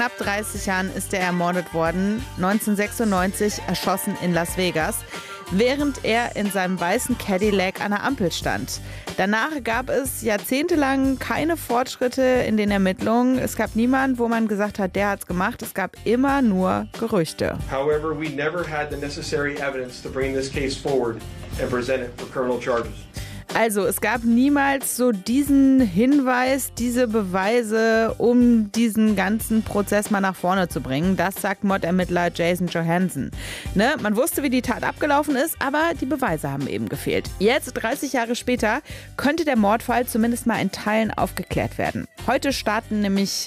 knapp 30 Jahren ist er ermordet worden, 1996 erschossen in Las Vegas, während er in seinem weißen Cadillac an der Ampel stand. Danach gab es jahrzehntelang keine Fortschritte in den Ermittlungen. Es gab niemanden, wo man gesagt hat, der hat's gemacht. Es gab immer nur Gerüchte. However, we never had the necessary evidence to bring this case forward and present it for criminal charges. Also es gab niemals so diesen Hinweis, diese Beweise, um diesen ganzen Prozess mal nach vorne zu bringen. Das sagt Mordermittler Jason Johansson. Ne? Man wusste, wie die Tat abgelaufen ist, aber die Beweise haben eben gefehlt. Jetzt, 30 Jahre später, könnte der Mordfall zumindest mal in Teilen aufgeklärt werden. Heute starten nämlich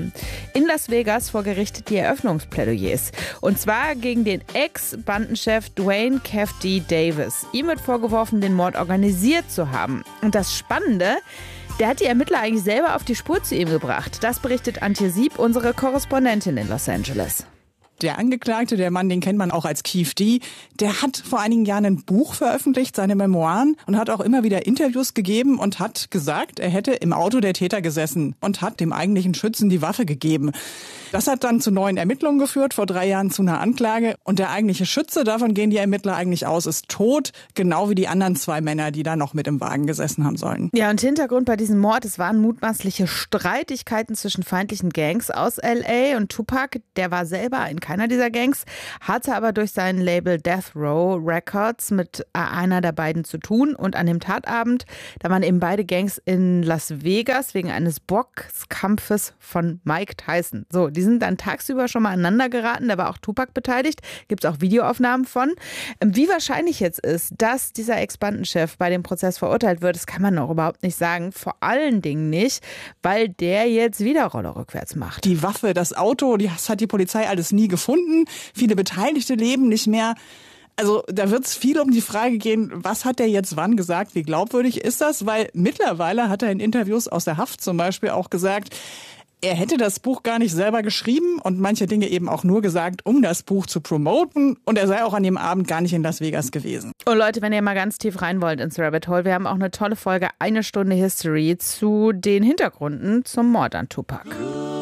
in Las Vegas vor Gericht die Eröffnungsplädoyers. Und zwar gegen den Ex-Bandenchef Dwayne Kefty Davis. Ihm wird vorgeworfen, den Mord organisiert zu haben. Und das Spannende, der hat die Ermittler eigentlich selber auf die Spur zu ihm gebracht. Das berichtet Antje Sieb, unsere Korrespondentin in Los Angeles. Der Angeklagte, der Mann, den kennt man auch als Keefe D., der hat vor einigen Jahren ein Buch veröffentlicht, seine Memoiren, und hat auch immer wieder Interviews gegeben und hat gesagt, er hätte im Auto der Täter gesessen und hat dem eigentlichen Schützen die Waffe gegeben. Das hat dann zu neuen Ermittlungen geführt, vor 3 Jahren zu einer Anklage. Und der eigentliche Schütze, davon gehen die Ermittler eigentlich aus, ist tot, genau wie die anderen 2 Männer, die da noch mit im Wagen gesessen haben sollen. Ja, und Hintergrund bei diesem Mord, es waren mutmaßliche Streitigkeiten zwischen feindlichen Gangs aus L.A. und Tupac, der war selber in keiner dieser Gangs, hatte aber durch sein Label Death Row Records mit einer der beiden zu tun. Und an dem Tatabend, da waren eben beide Gangs in Las Vegas wegen eines Boxkampfes von Mike Tyson. So, die sind dann tagsüber schon mal aneinander geraten, da war auch Tupac beteiligt, gibt es auch Videoaufnahmen von. Wie wahrscheinlich jetzt ist, dass dieser Ex-Bandenchef bei dem Prozess verurteilt wird, das kann man noch überhaupt nicht sagen. Vor allen Dingen nicht, weil der jetzt wieder Rolle rückwärts macht. Die Waffe, das Auto, das hat die Polizei alles nie gefunden. Viele Beteiligte leben nicht mehr. Also da wird es viel um die Frage gehen, was hat der jetzt wann gesagt, wie glaubwürdig ist das? Weil mittlerweile hat er in Interviews aus der Haft zum Beispiel auch gesagt, er hätte das Buch gar nicht selber geschrieben und manche Dinge eben auch nur gesagt, um das Buch zu promoten. Und er sei auch an dem Abend gar nicht in Las Vegas gewesen. Und Leute, wenn ihr mal ganz tief rein wollt ins Rabbit Hole, wir haben auch eine tolle Folge, 1 Stunde History, zu den Hintergründen zum Mord an Tupac.